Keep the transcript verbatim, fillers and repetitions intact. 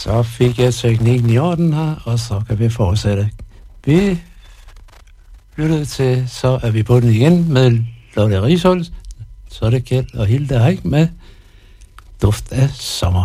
Så fik jeg teknikken i orden her, og så kan vi fortsætte. Vi lyttede til, så er vi på den igen med Lotte Risholz. Så er det Kjeld og Hilde Heik med Duft af sommer.